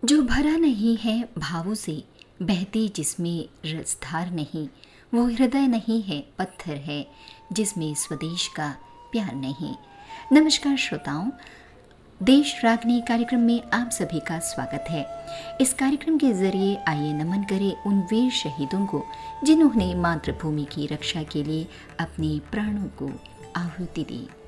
जो भरा नहीं है भावों से, बहती जिसमें रसधार नहीं, वो हृदय नहीं है, पत्थर है जिसमें स्वदेश का प्यार नहीं। नमस्कार श्रोताओं, देश रागनी कार्यक्रम में आप सभी का स्वागत है। इस कार्यक्रम के जरिए आइए नमन करें उन वीर शहीदों को जिन्होंने मातृभूमि की रक्षा के लिए अपने प्राणों को आहुति दी।